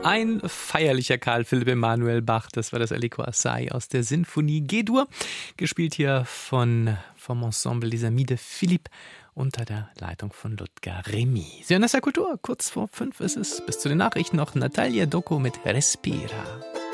Ein feierlicher Karl Philipp Emanuel Bach, das war das Allegro Assai aus der Sinfonie G-Dur, gespielt hier vom Ensemble des Amis de Philippe unter der Leitung von Ludger Remy. Sie hören das ja Kultur, kurz vor 5 ist es. Bis zu den Nachrichten noch Natalia Doko mit Respira.